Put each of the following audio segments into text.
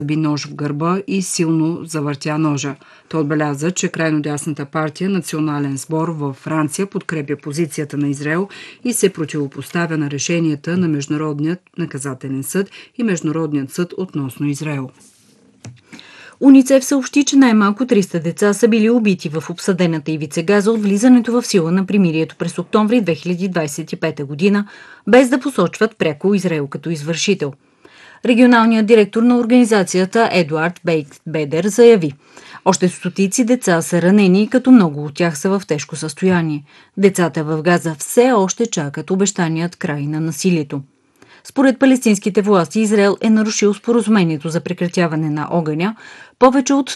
би нож в гърба и силно завъртя ножа. Той отбеляза, че крайнодясната партия Национален сбор във Франция подкрепя позицията на Израел и се противопоставя на решенията на Международният наказателен съд и Международният съд относно Израел. УНИЦЕФ съобщи, че най-малко 300 деца са били убити в обсадената ивица Газа от влизането в сила на примирието през октомври 2025 година, без да посочват пряко Израел като извършител. Регионалният директор на организацията Едуард Бейдер заяви: още стотици деца са ранени, като много от тях са в тежко състояние. Децата в Газа все още чакат обещаният край на насилието. Според палестинските власти, Израел е нарушил споразумението за прекратяване на огъня повече от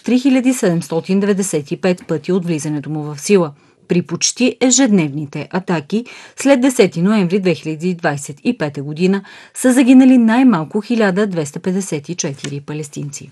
3795 пъти от влизането му в сила, при почти ежедневните атаки след 10 ноември 2025 година са загинали най-малко 1254 палестинци.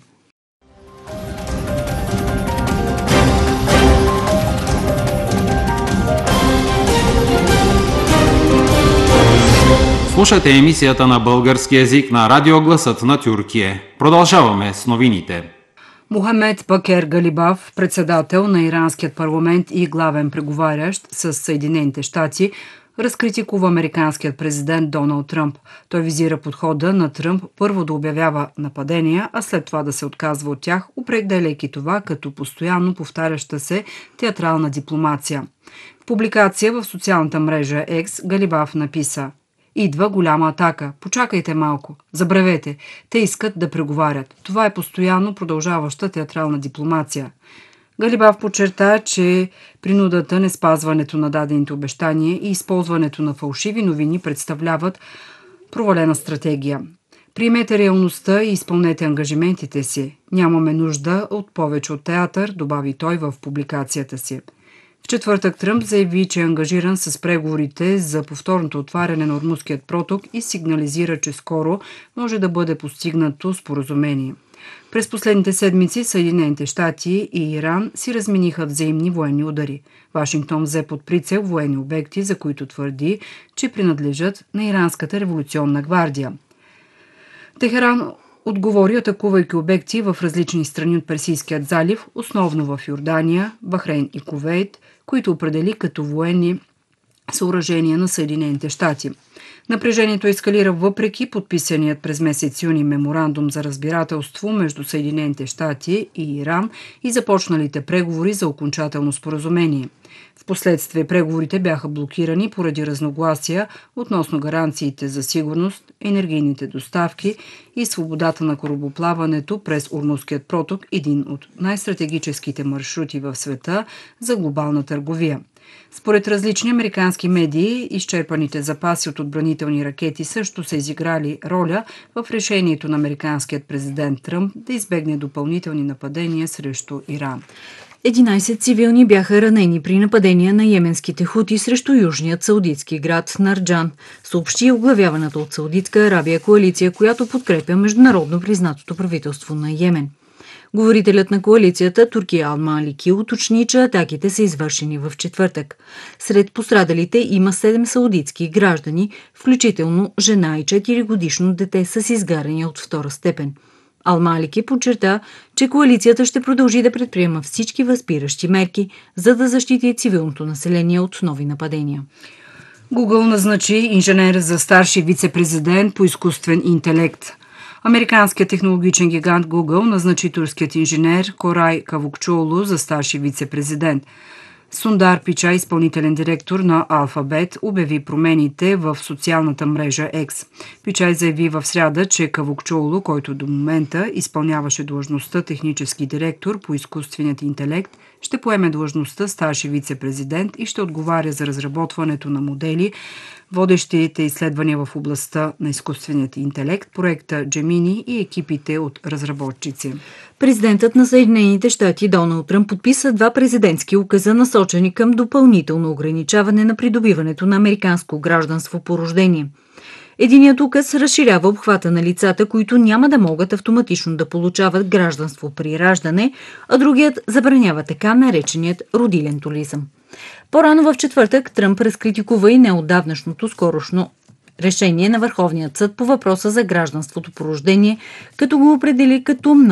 Слушате емисията на български език на Радио Гласът на Тюркия. Продължаваме с новините. Мохамед Бакер Галибаф, председател на иранският парламент и главен преговарящ с Съединените щати, разкритикува американският президент Доналд Тръмп. Той визира подхода на Тръмп първо да обявява нападения, а след това да се отказва от тях, определяйки това като постоянно повтаряща се театрална дипломация. В публикация в социалната мрежа X Галибаф написа: идва голяма атака. Почакайте малко. Забравете. Те искат да преговарят. Това е постоянно продължаваща театрална дипломация. Галибаф подчерта, че принудата, неспазването на дадените обещания и използването на фалшиви новини представляват провалена стратегия. Приемете реалността и изпълнете ангажиментите си. Нямаме нужда от повече от театър, добави той в публикацията си. В четвъртък Тръмп заяви, че е ангажиран с преговорите за повторното отваряне на Ормузският проток и сигнализира, че скоро може да бъде постигнато споразумение. През последните седмици Съединените щати и Иран си размениха взаимни военни удари. Вашингтон взе под прицел военни обекти, за които твърди, че принадлежат на Иранската революционна гвардия. Техеран отговори, атакувайки обекти в различни страни от Персийският залив, основно в Йордания, Бахрейн и Кувейт, които определи като военни съоръжения на Съединените щати. Напрежението ескалира въпреки подписаният през месец юни меморандум за разбирателство между Съединените щати и Иран и започналите преговори за окончателно споразумение. Впоследствие преговорите бяха блокирани поради разногласия относно гаранциите за сигурност, енергийните доставки и свободата на корабоплаването през Ормузският проток, един от най-стратегическите маршрути в света за глобална търговия. Според различни американски медии, изчерпаните запаси от отбранителни ракети също са изиграли роля в решението на американският президент Тръмп да избегне допълнителни нападения срещу Иран. 11 цивилни бяха ранени при нападения на йеменските хути срещу южният саудитски град Нарджан, съобщи оглавяваната от Саудитска Арабия коалиция, която подкрепя международно признатото правителство на Йемен. Говорителят на коалицията Турки Ал-Малики уточни, че атаките са извършени в четвъртък. Сред пострадалите има 7 саудитски граждани, включително жена и 4-годишно дете с изгаряния от втора степен. Ал-Малики подчерта, че коалицията ще продължи да предприема всички възпиращи мерки, за да защити цивилното население от нови нападения. Google назначи инженер за старши вице-президент по изкуствен интелект. Американският технологичен гигант Google назначи турският инженер Корай Кавукчоğlu за старши вице-президент. Сундар Пичай, изпълнителен директор на Alphabet, обяви промените в социалната мрежа X. Пичай заяви в сряда, че Кавукчоğlu, който до момента изпълняваше длъжността технически директор по изкуственият интелект, ще поеме длъжността старши вице-президент и ще отговаря за разработването на модели, водещите изследвания в областта на изкуственият интелект, проекта Gemini и екипите от разработчици. Президентът на Съединените щати Доналд Тръмп подписа 2 президентски указа, насочени към допълнително ограничаване на придобиването на американско гражданство по рождение. Единият указ разширява обхвата на лицата, които няма да могат автоматично да получават гражданство при раждане, а другият забранява така нареченият родилен туризъм. По-рано в четвъртък Тръмп разкритикува и неотдавнашното скорошно Решение на Върховният съд по въпроса за гражданството по рождение, като го определи като